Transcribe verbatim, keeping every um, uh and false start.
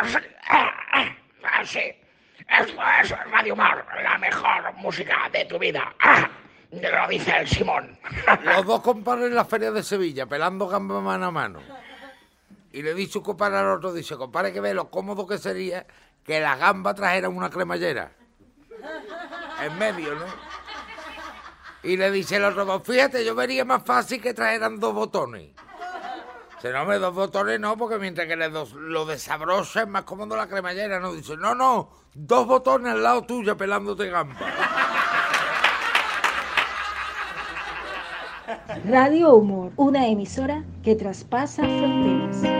Así. Esto es Radio Mar, la mejor música de tu vida. ¡Ah! Lo dice el Simón. Los dos compadres en la feria de Sevilla, pelando gambas mano a mano. Y le dice un compadre al otro, dice, compadre, que ve lo cómodo que sería que la gamba trajera una cremallera. En medio, ¿no? Y le dice el otro, pues fíjate, yo vería más fácil que trajeran dos botones. Dice, no, hombre, dos botones no, porque mientras que le dos, lo desabrocha es más cómodo la cremallera, ¿no? Dice, no, no, dos botones al lado tuyo pelándote gamba. Radio Humor, una emisora que traspasa fronteras.